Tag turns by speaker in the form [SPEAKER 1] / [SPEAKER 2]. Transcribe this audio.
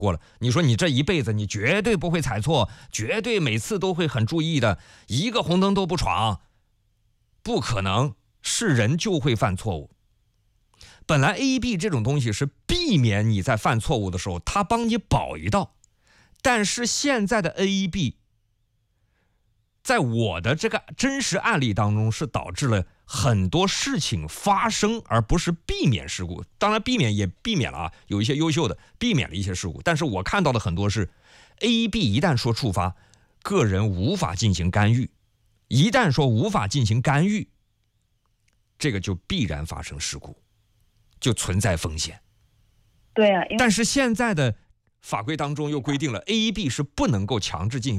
[SPEAKER 1] 过了。你说你这一辈子你绝对不会踩错，绝对每次都会很注意的，一个红灯都不闯，不可能，是人就会犯错误。本来 AEB 这种东西是避免你在犯错误的时候，它帮你保一道，但是现在的 AEB 在我的这个真实案例当中是导致了很多事情发生，而不是避免事故。当然避免也避免了啊，有一些优秀的避免了一些事故，但是我看到的很多是 AEB 一旦说触发，个人无法进行干预，一旦说无法进行干预，这个就必然发生事故，就存在风险。
[SPEAKER 2] 对啊，
[SPEAKER 1] 但是现在的法规当中又规定了 AEB 是不能够强制进行